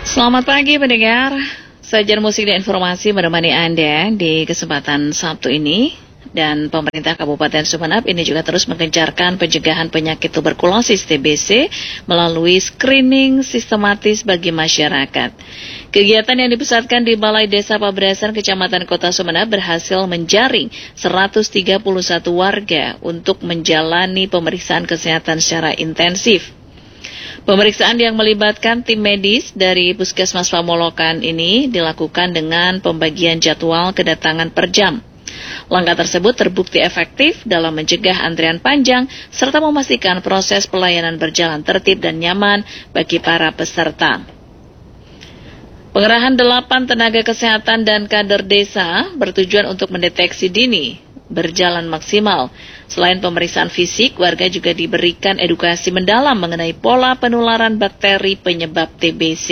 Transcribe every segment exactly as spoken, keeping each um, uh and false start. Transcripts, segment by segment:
Selamat pagi pendengar, sajian musik dan informasi menemani Anda di kesempatan Sabtu ini. Dan pemerintah Kabupaten Sumeneb ini juga terus mengencarkan pencegahan penyakit tuberkulosis T B C melalui screening sistematis bagi masyarakat. Kegiatan yang dipusatkan di Balai Desa Pabrasan, Kecamatan Kota Sumeneb berhasil menjaring seratus tiga puluh satu warga untuk menjalani pemeriksaan kesehatan secara intensif. Pemeriksaan yang melibatkan tim medis dari Puskesmas Pamolokan ini dilakukan dengan pembagian jadwal kedatangan per jam. Langkah tersebut terbukti efektif dalam mencegah antrian panjang serta memastikan proses pelayanan berjalan tertib dan nyaman bagi para peserta. Pengerahan delapan tenaga kesehatan dan kader desa bertujuan untuk mendeteksi dini berjalan maksimal. Selain pemeriksaan fisik, warga juga diberikan edukasi mendalam mengenai pola penularan bakteri penyebab T B C.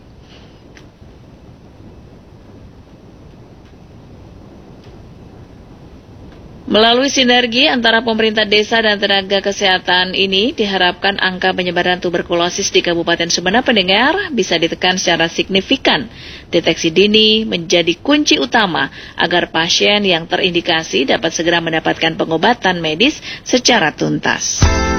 Melalui sinergi antara pemerintah desa dan tenaga kesehatan ini, diharapkan angka penyebaran tuberkulosis di Kabupaten Sumeneb pendengar bisa ditekan secara signifikan. Deteksi dini menjadi kunci utama agar pasien yang terindikasi dapat segera mendapatkan pengobatan medis secara tuntas.